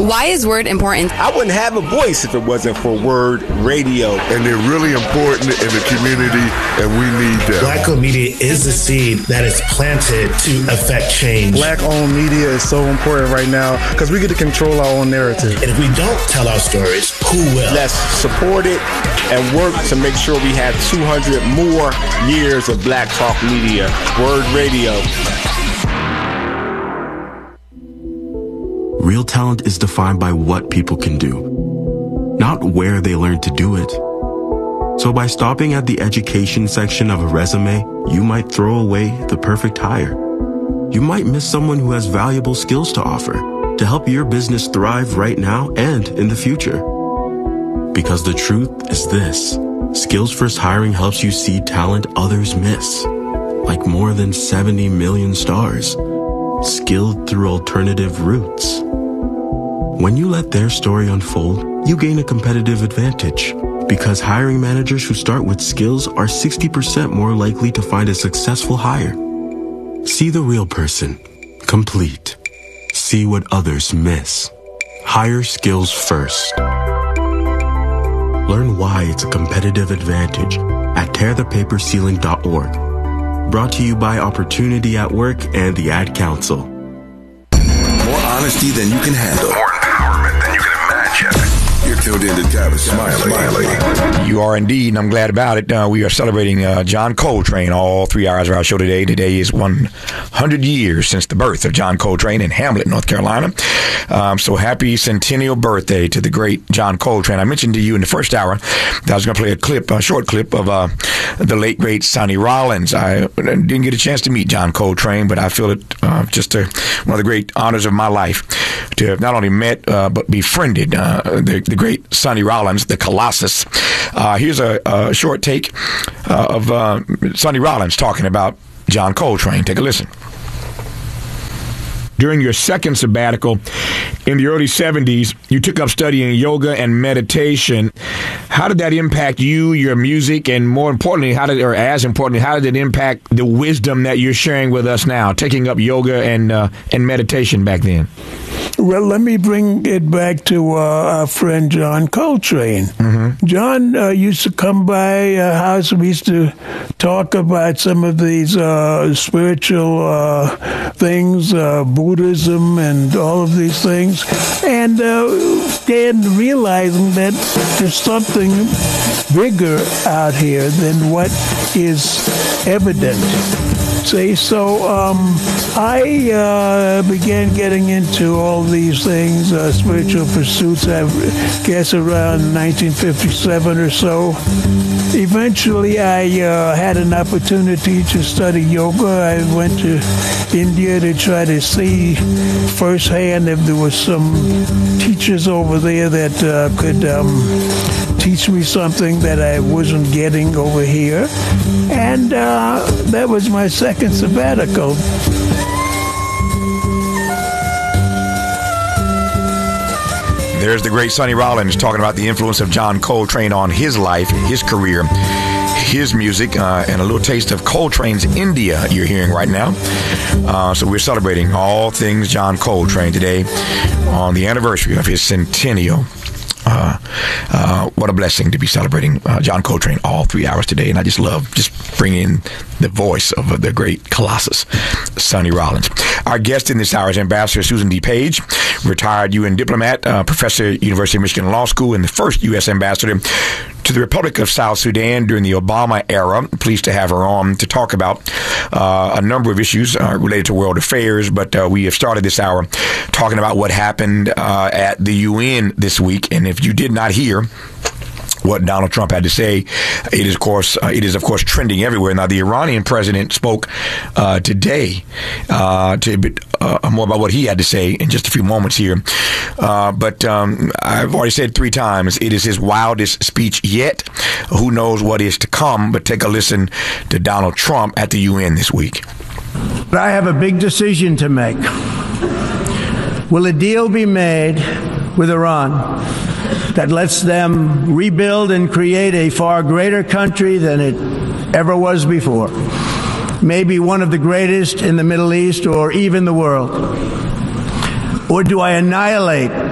Why is Word important? I wouldn't have a voice if it wasn't for Word Radio. And they're really important in the community, and we need them. Black-owned media is the seed that is planted to affect change. Black-owned media is so important right now because we get to control our own narrative. And if we don't tell our stories, who will? Let's support it and work to make sure we have 200 more years of Black Talk Media. Word Radio. Real talent is defined by what people can do, not where they learn to do it. So by stopping at the education section of a resume, you might throw away the perfect hire. You might miss someone who has valuable skills to offer to help your business thrive right now and in the future. Because the truth is this: Skills First Hiring helps you see talent others miss, like more than 70 million stars, skilled through alternative routes. When you let their story unfold, you gain a competitive advantage, because hiring managers who start with skills are 60% more likely to find a successful hire. See the real person, complete. See what others miss. Hire skills first. Learn why it's a competitive advantage at tearthepaperceiling.org. Brought to you by Opportunity at Work and the Ad Council. More honesty than you can handle. More empowerment than you can imagine. You're tuned in to Tavis Smiley. You are indeed, and I'm glad about it. We are celebrating John Coltrane all 3 hours of our show today. Today is 100 years since the birth of John Coltrane in Hamlet, North Carolina. So happy centennial birthday to the great John Coltrane. I mentioned to you in the first hour that I was going to play a short clip of the late, great Sonny Rollins. I didn't get a chance to meet John Coltrane, but I feel it just one of the great honors of my life to have not only met but befriended the great Sonny Rollins, the Colossus. Here's a short take of Sonny Rollins talking about John Coltrane. Take a listen. During your second sabbatical in the early 70s, you took up studying yoga and meditation. How did that impact you, your music, and more importantly, how did it impact the wisdom that you're sharing with us now, taking up yoga and meditation back then? Well, let me bring it back to our friend John Coltrane. Mm-hmm. John used to come by our house. We used to talk about some of these spiritual things, Buddhism and all of these things, and realizing that there's something bigger out here than what is evident. See, so I began getting into all these things, spiritual pursuits, I guess around 1957 or so. Eventually, I had an opportunity to study yoga. I went to India to try to see firsthand if there was some teachers over there that could teach me something that I wasn't getting over here. And that was my second sabbatical. There's the great Sonny Rollins talking about the influence of John Coltrane on his life, his career, his music, and a little taste of Coltrane's India you're hearing right now. So we're celebrating all things John Coltrane today on the anniversary of his centennial. What a blessing to be celebrating John Coltrane all 3 hours today. And I just love bringing in the voice of the great Colossus, Sonny Rollins. Our guest in this hour is Ambassador Susan D. Page, retired UN diplomat, professor at University of Michigan Law School, and the first U.S. ambassador to the Republic of South Sudan during the Obama era. Pleased to have her on to talk about a number of issues related to world affairs, but we have started this hour talking about what happened at the UN this week. And if you did not hear what Donald Trump had to say, it is of course trending everywhere. Now, the Iranian president spoke today more about what he had to say in just a few moments here. But I've already said 3 times, it is his wildest speech yet. Who knows what is to come? But take a listen to Donald Trump at the UN this week. But I have a big decision to make. Will a deal be made with Iran that lets them rebuild and create a far greater country than it ever was before? Maybe one of the greatest in the Middle East or even the world? Or do I annihilate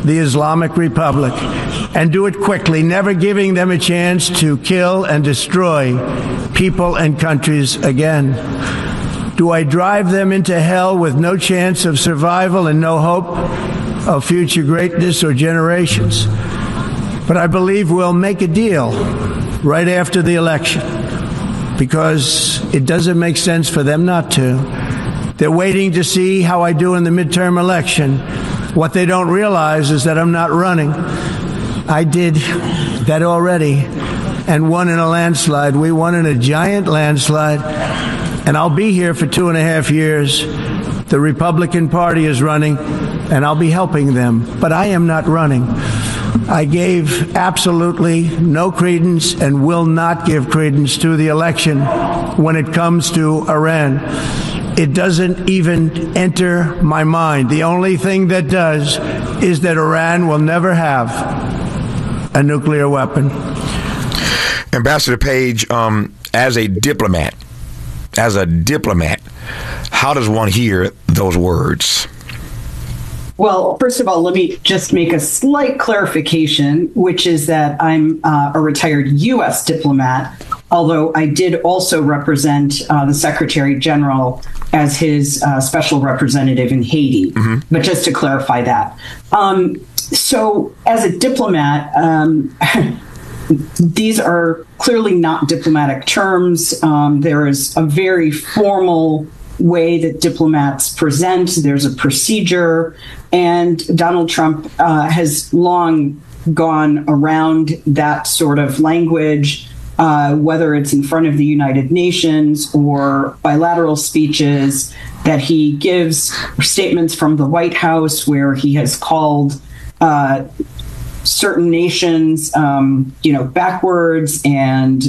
the Islamic Republic, and do it quickly, never giving them a chance to kill and destroy people and countries again? Do I drive them into hell with no chance of survival and no hope of future greatness or generations? But I believe we'll make a deal right after the election, because it doesn't make sense for them not to. They're waiting to see how I do in the midterm election. What they don't realize is that I'm not running. I did that already and won in a landslide. We won in a giant landslide, and I'll be here for 2.5 years. The Republican Party is running, and I'll be helping them, but I am not running. I gave absolutely no credence and will not give credence to the election when it comes to Iran. It doesn't even enter my mind. The only thing that does is that Iran will never have a nuclear weapon. Ambassador Page, as a diplomat, how does one hear those words? Well, first of all, let me just make a slight clarification, which is that I'm a retired U.S. diplomat, although I did also represent the Secretary General as his special representative in Haiti. Mm-hmm. But just to clarify that. So as a diplomat, these are clearly not diplomatic terms. There is a very formal way that diplomats present. There's a procedure, and Donald Trump has long gone around that sort of language, whether it's in front of the United Nations or bilateral speeches that he gives, or statements from the White House where he has called certain nations, backwards, and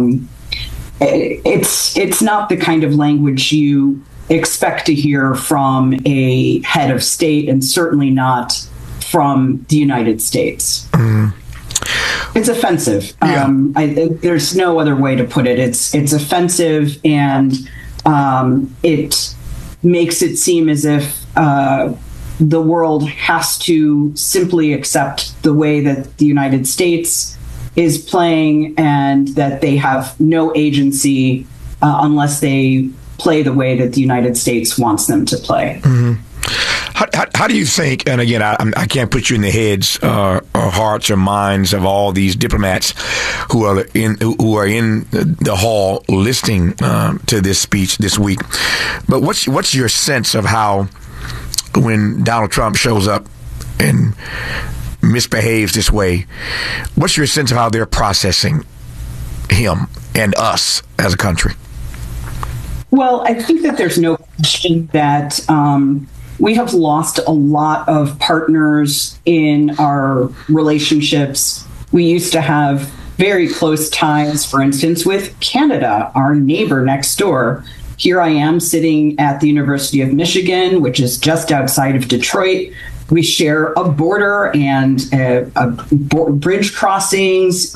it's not the kind of language you expect to hear from a head of state, and certainly not from the United States. Mm. It's offensive. Yeah. There's no other way to put it. It's offensive, and it makes it seem as if the world has to simply accept the way that the United States is playing, and that they have no agency unless they play the way that the United States wants them to play. Mm-hmm. How do you think, and again, I can't put you in the heads or hearts or minds of all these diplomats who are in the hall listening to this speech this week, but what's your sense of how, when Donald Trump shows up and misbehaves this way, what's your sense of how they're processing him and us as a country? Well, I think that there's no question that we have lost a lot of partners in our relationships. We used to have very close ties, for instance, with Canada, our neighbor next door. Here I am sitting at the University of Michigan, which is just outside of Detroit. We share a border and bridge crossings.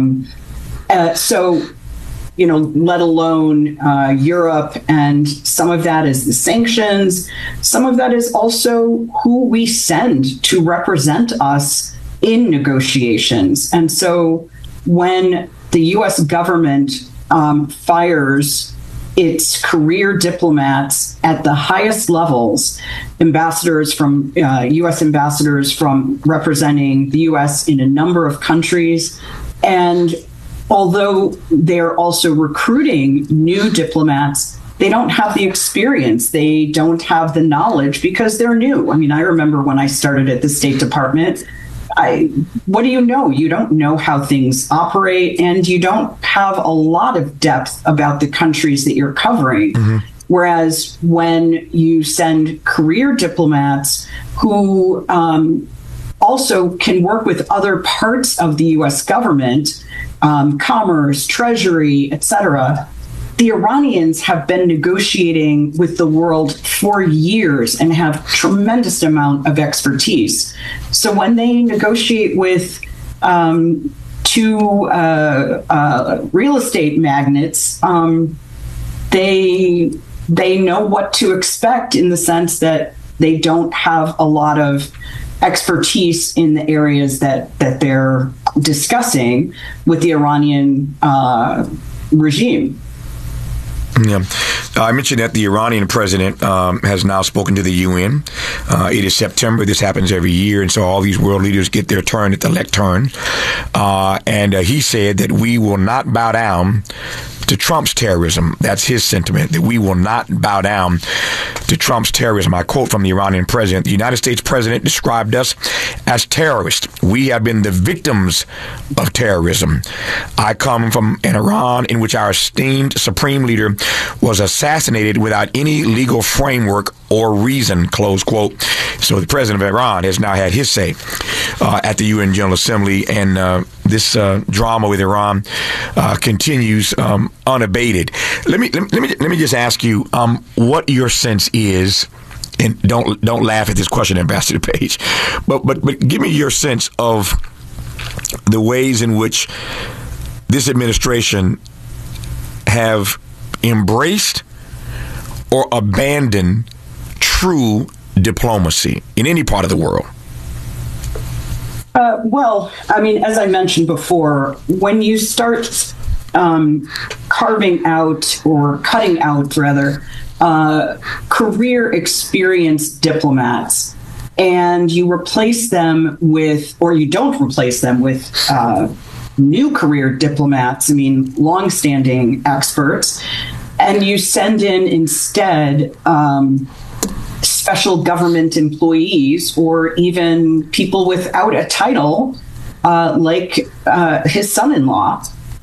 Let alone Europe, and some of that is the sanctions. Some of that is also who we send to represent us in negotiations. And so when the U.S. government fires its career diplomats at the highest levels, ambassadors from U.S. ambassadors from representing the U.S. in a number of countries, and although they're also recruiting new diplomats, they don't have the experience. They don't have the knowledge because they're new. I mean, I remember when I started at the State Department, what do you know? You don't know how things operate, and you don't have a lot of depth about the countries that you're covering. Mm-hmm. Whereas when you send career diplomats who also can work with other parts of the U.S. government, commerce, treasury, etc., the Iranians have been negotiating with the world for years and have tremendous amount of expertise. So when they negotiate with two real estate magnates, they know what to expect, in the sense that they don't have a lot of expertise in the areas that they're discussing with the Iranian regime. Yeah. I mentioned that the Iranian president has now spoken to the UN. It is September. This happens every year. And so all these world leaders get their turn at the lectern. And he said that we will not bow down to Trump's terrorism. That's his sentiment, that we will not bow down to Trump's terrorism. I quote from the Iranian president: "The United States president described us as terrorists. We have been the victims of terrorism. I come from an Iran in which our esteemed supreme leader was assassinated without any legal framework or reason," close quote. So the president of Iran has now had his say at the UN General Assembly, and this drama with Iran continues unabated. Let me just ask you what your sense is, and don't laugh at this question, Ambassador Page, but give me your sense of the ways in which this administration have embraced or abandoned true diplomacy in any part of the world. Well, I mean, as I mentioned before, when you start carving out or cutting out, rather, career experienced diplomats, and you replace them with, or you don't replace them with new career diplomats, I mean, longstanding experts, and you send in instead special government employees or even people without a title, like his son-in-law.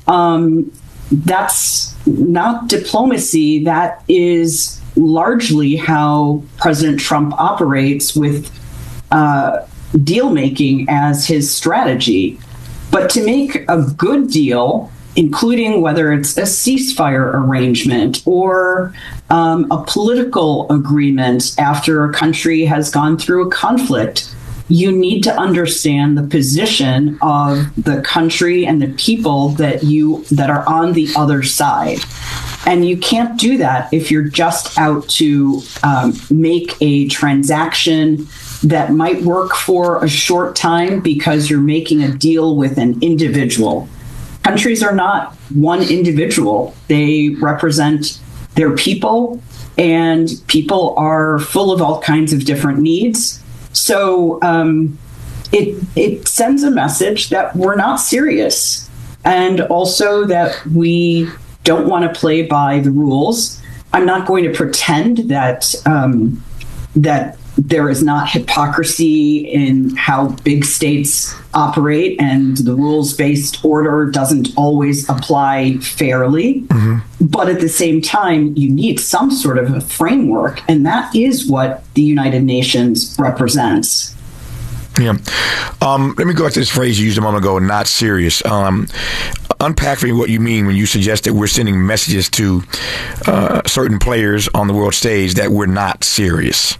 That's not diplomacy. That is largely how President Trump operates, with deal making as his strategy. But to make a good deal, including whether it's a ceasefire arrangement or a political agreement after a country has gone through a conflict, you need to understand the position of the country and the people that are on the other side. And you can't do that if you're just out to make a transaction that might work for a short time because you're making a deal with an individual. Countries are not one individual. They represent their people, and people are full of all kinds of different needs. So it sends a message that we're not serious, and also that we don't want to play by the rules. I'm not going to pretend that that there is not hypocrisy in how big states operate, and the rules-based order doesn't always apply fairly. Mm-hmm. But at the same time, you need some sort of a framework, and that is what the United Nations represents. Yeah. Let me go back to this phrase you used a moment ago, not serious. Unpack for me what you mean when you suggest that we're sending messages to certain players on the world stage that we're not serious.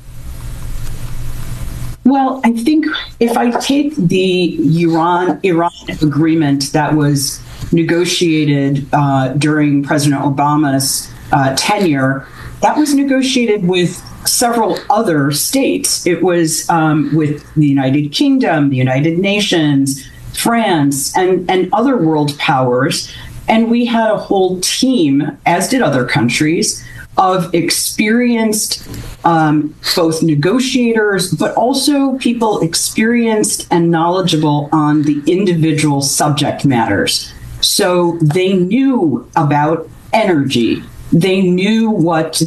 Well, I think if I take the Iran agreement that was negotiated during President Obama's tenure, that was negotiated with several other states. It was with the United Kingdom, the United Nations, France, and other world powers. And we had a whole team, as did other countries, of experienced both negotiators, but also people experienced and knowledgeable on the individual subject matters. So they knew about energy. They knew what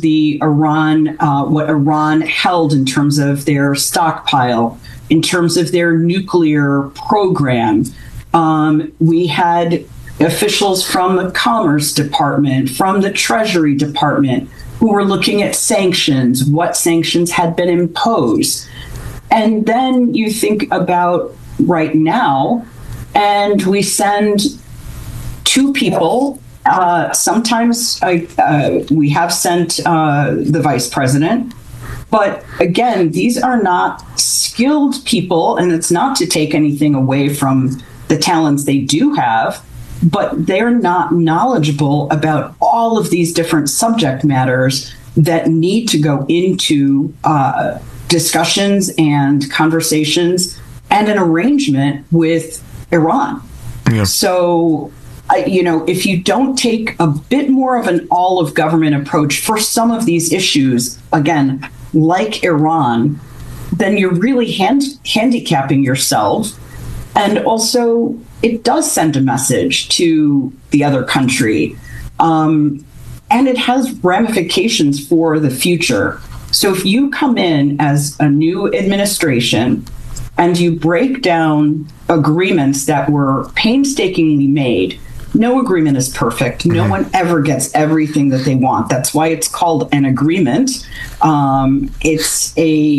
Iran held in terms of their stockpile, in terms of their nuclear program. We had officials from the Commerce Department, from the Treasury Department, who were looking at sanctions, what sanctions had been imposed. And then you think about right now, and we send two people. Sometimes we have sent the vice president. But again, these are not skilled people, and it's not to take anything away from the talents they do have, but they're not knowledgeable about all of these different subject matters that need to go into discussions and conversations and an arrangement with Iran. Yeah. So, if you don't take a bit more of an all-of-government approach for some of these issues, again, like Iran, then you're really handicapping yourself. And also, it does send a message to the other country. And it has ramifications for the future. So if you come in as a new administration and you break down agreements that were painstakingly made, no agreement is perfect. No one ever gets everything that they want. That's why it's called an agreement. It's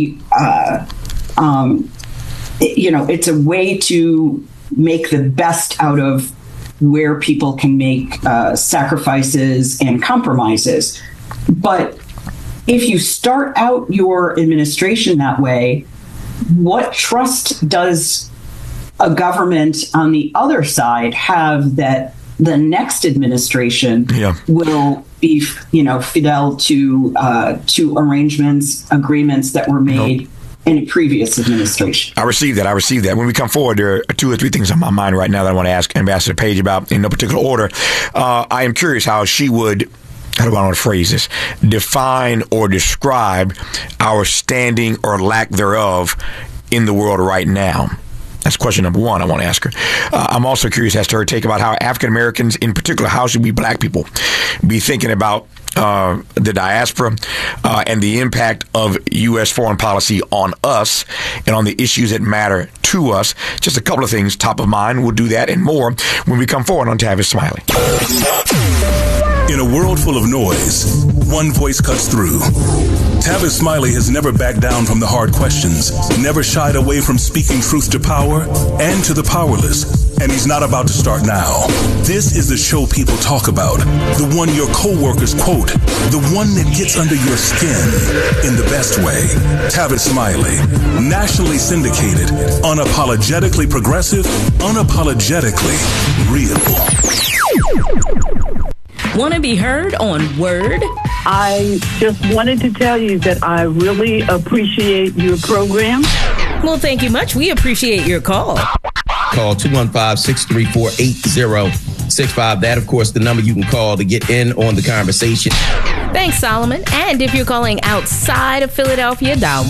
a way to make the best out of where people can make sacrifices and compromises. But if you start out your administration that way, what trust does a government on the other side have that the next administration will be, fidel to arrangements, agreements that were made in a previous administration? I received that. When we come forward, there are 2 or 3 things on my mind right now that I want to ask Ambassador Page about in no particular order. I am curious how she would, how do I want to phrase this, define or describe our standing or lack thereof in the world right now. That's question number 1 I want to ask her. I'm also curious as to her take about how African Americans in particular, how should we black people be thinking about the diaspora and the impact of U.S. foreign policy on us and on the issues that matter to us. Just a couple of things top of mind. We'll do that and more when we come forward on Tavis Smiley. In a world full of noise, one voice cuts through. Tavis Smiley has never backed down from the hard questions, never shied away from speaking truth to power and to the powerless, and he's not about to start now. This is the show people talk about, the one your coworkers quote, the one that gets under your skin in the best way. Tavis Smiley, nationally syndicated, unapologetically progressive, unapologetically real. Want to be heard on Word? I just wanted to tell you that I really appreciate your program. Well, thank you much. We appreciate your call. Call 215-634-8065. That, of course, the number you can call to get in on the conversation. Thanks, Solomon. And if you're calling outside of Philadelphia, dial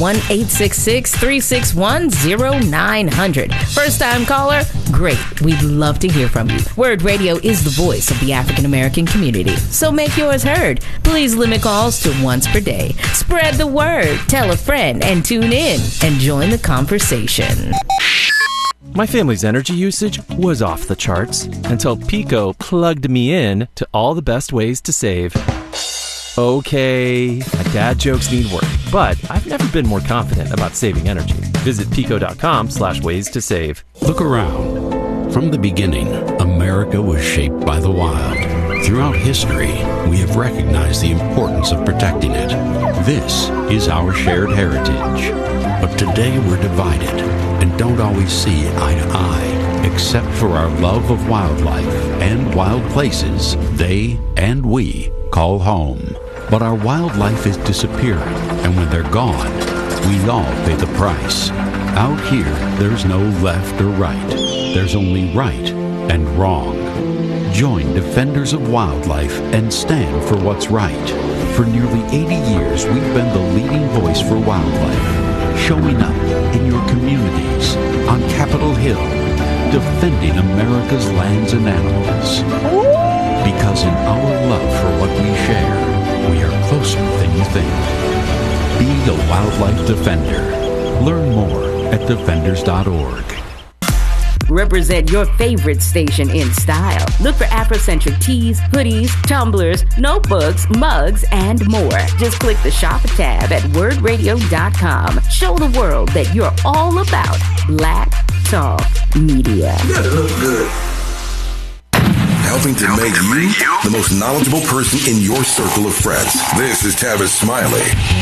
1-866-361-0900. First-time caller? Great. We'd love to hear from you. Word Radio is the voice of the African American community, so make yours heard. Please limit calls to once per day. Spread the word, tell a friend, and tune in and join the conversation. My family's energy usage was off the charts until Pico plugged me in to all the best ways to save. Okay, my dad jokes need work, but I've never been more confident about saving energy. Visit pico.com/ways to save. Look around. From the beginning, America was shaped by the wild. Throughout history, we have recognized the importance of protecting it. This is our shared heritage. But today we're divided and don't always see eye to eye, except for our love of wildlife and wild places they and we call home. But our wildlife is disappearing, and when they're gone, we all pay the price. Out here, there's no left or right. There's only right and wrong. Join Defenders of Wildlife and stand for what's right. For nearly 80 years, we've been the leading voice for wildlife, showing up in your communities, on Capitol Hill, defending America's lands and animals. Because in our love for what we share, we are closer than you think. Be a wildlife defender. Learn more at defenders.org. Represent your favorite station in style. Look for Afrocentric tees, hoodies, tumblers, notebooks, mugs, and more. Just click the shop tab at wordradio.com. Show the world that you're all about Black Talk Media. You gotta look good. Helping to make you the most knowledgeable person in your circle of friends. This is Tavis Smiley.